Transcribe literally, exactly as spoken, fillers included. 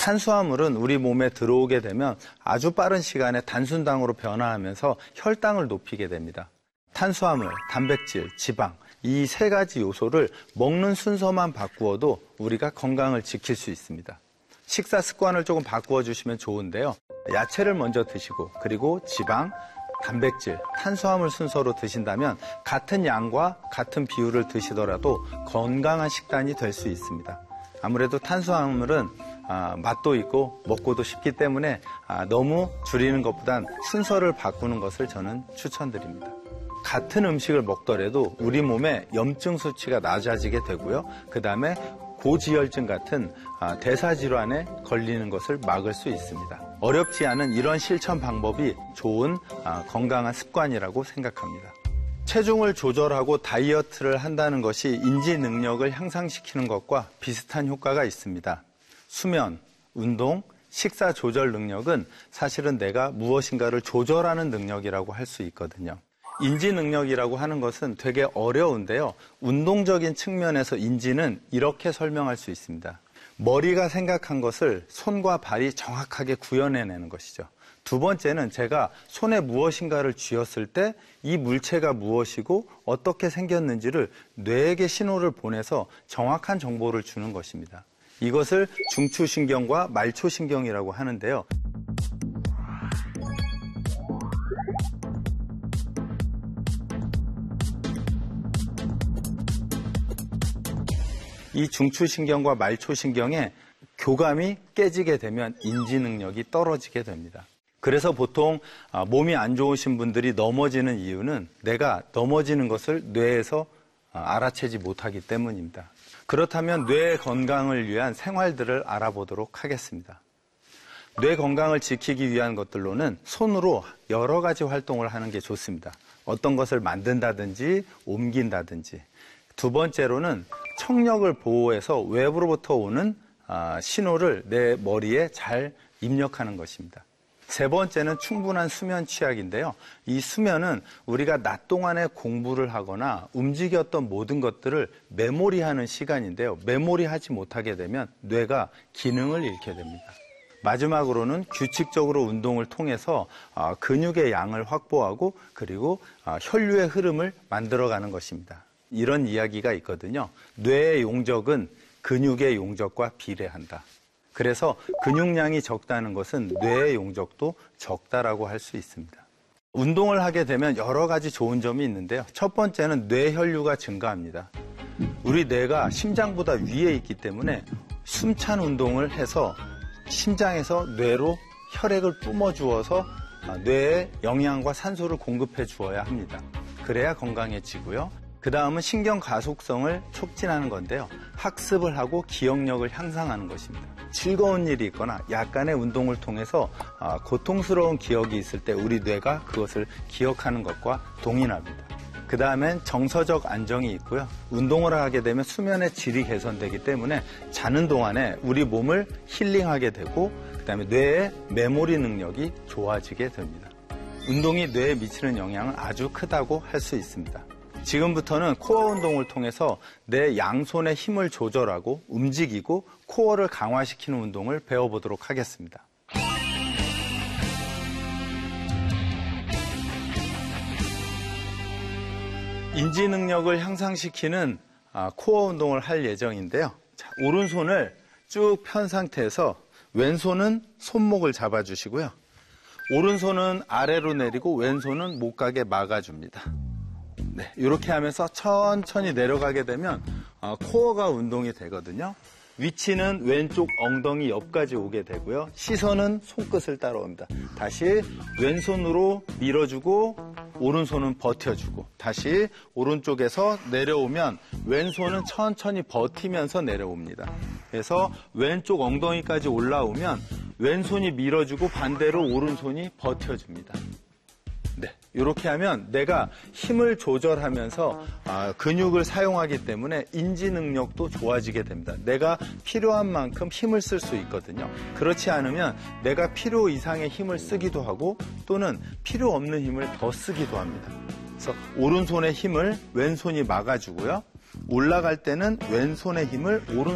탄수화물은 우리 몸에 들어오게 되면 아주 빠른 시간에 단순당으로 변화하면서 혈당을 높이게 됩니다. 탄수화물, 단백질, 지방, 이 세 가지 요소를 먹는 순서만 바꾸어도 우리가 건강을 지킬 수 있습니다. 식사 습관을 조금 바꾸어 주시면 좋은데요. 야채를 먼저 드시고 그리고 지방, 단백질, 탄수화물 순서로 드신다면 같은 양과 같은 비율을 드시더라도 건강한 식단이 될 수 있습니다. 아무래도 탄수화물은 아, 맛도 있고 먹고도 쉽기 때문에 아, 너무 줄이는 것보단 순서를 바꾸는 것을 저는 추천드립니다. 같은 음식을 먹더라도 우리 몸에 염증 수치가 낮아지게 되고요. 그 다음에 고지혈증 같은 아, 대사질환에 걸리는 것을 막을 수 있습니다. 어렵지 않은 이런 실천 방법이 좋은 아, 건강한 습관이라고 생각합니다. 체중을 조절하고 다이어트를 한다는 것이 인지 능력을 향상시키는 것과 비슷한 효과가 있습니다. 수면, 운동, 식사 조절 능력은 사실은 내가 무엇인가를 조절하는 능력이라고 할 수 있거든요. 인지 능력이라고 하는 것은 되게 어려운데요. 운동적인 측면에서 인지는 이렇게 설명할 수 있습니다. 머리가 생각한 것을 손과 발이 정확하게 구현해내는 것이죠. 두 번째는 제가 손에 무엇인가를 쥐었을 때 이 물체가 무엇이고 어떻게 생겼는지를 뇌에게 신호를 보내서 정확한 정보를 주는 것입니다. 이것을 중추신경과 말초신경이라고 하는데요. 이 중추신경과 말초신경의 교감이 깨지게 되면 인지 능력이 떨어지게 됩니다. 그래서 보통 몸이 안 좋으신 분들이 넘어지는 이유는 내가 넘어지는 것을 뇌에서 알아채지 못하기 때문입니다. 그렇다면 뇌 건강을 위한 생활들을 알아보도록 하겠습니다. 뇌 건강을 지키기 위한 것들로는 손으로 여러 가지 활동을 하는 게 좋습니다. 어떤 것을 만든다든지 옮긴다든지. 두 번째로는 청력을 보호해서 외부로부터 오는 신호를 내 머리에 잘 입력하는 것입니다. 세 번째는 충분한 수면 취약인데요. 이 수면은 우리가 낮 동안에 공부를 하거나 움직였던 모든 것들을 메모리하는 시간인데요. 메모리하지 못하게 되면 뇌가 기능을 잃게 됩니다. 마지막으로는 규칙적으로 운동을 통해서 근육의 양을 확보하고 그리고 혈류의 흐름을 만들어가는 것입니다. 이런 이야기가 있거든요. 뇌의 용적은 근육의 용적과 비례한다. 그래서 근육량이 적다는 것은 뇌의 용적도 적다라고 할 수 있습니다. 운동을 하게 되면 여러 가지 좋은 점이 있는데요. 첫 번째는 뇌혈류가 증가합니다. 우리 뇌가 심장보다 위에 있기 때문에 숨찬 운동을 해서 심장에서 뇌로 혈액을 뿜어주어서 뇌에 영양과 산소를 공급해 주어야 합니다. 그래야 건강해지고요. 그 다음은 신경 가속성을 촉진하는 건데요. 학습을 하고 기억력을 향상하는 것입니다. 즐거운 일이 있거나 약간의 운동을 통해서 고통스러운 기억이 있을 때 우리 뇌가 그것을 기억하는 것과 동일합니다. 그 다음엔 정서적 안정이 있고요. 운동을 하게 되면 수면의 질이 개선되기 때문에 자는 동안에 우리 몸을 힐링하게 되고 그 다음에 뇌의 메모리 능력이 좋아지게 됩니다. 운동이 뇌에 미치는 영향은 아주 크다고 할 수 있습니다. 지금부터는 코어 운동을 통해서 내 양손의 힘을 조절하고 움직이고 코어를 강화시키는 운동을 배워보도록 하겠습니다. 인지 능력을 향상시키는 코어 운동을 할 예정인데요. 자, 오른손을 쭉 편 상태에서 왼손은 손목을 잡아주시고요. 오른손은 아래로 내리고 왼손은 목각에 막아줍니다. 네, 이렇게 하면서 천천히 내려가게 되면 어, 코어가 운동이 되거든요. 위치는 왼쪽 엉덩이 옆까지 오게 되고요. 시선은 손끝을 따라옵니다. 다시 왼손으로 밀어주고 오른손은 버텨주고 다시 오른쪽에서 내려오면 왼손은 천천히 버티면서 내려옵니다. 그래서 왼쪽 엉덩이까지 올라오면 왼손이 밀어주고 반대로 오른손이 버텨줍니다. 네, 이렇게 하면 내가 힘을 조절하면서 아, 근육을 사용하기 때문에 인지 능력도 좋아지게 됩니다. 내가 필요한 만큼 힘을 쓸 수 있거든요. 그렇지 않으면 내가 필요 이상의 힘을 쓰기도 하고 또는 필요 없는 힘을 더 쓰기도 합니다. 그래서 오른손의 힘을 왼손이 막아주고요. 올라갈 때는 왼손의 힘을 오른